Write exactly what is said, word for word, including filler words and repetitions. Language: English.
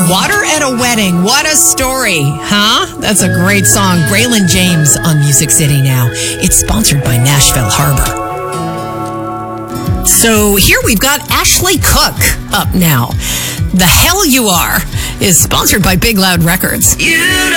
Water at a Wedding. What a story, huh? That's a great song. Braylon James on Music City now. It's sponsored by Nashville Harbor. So here we've got Ashley Cook up now. The Hell You Are is sponsored by Big Loud Records. You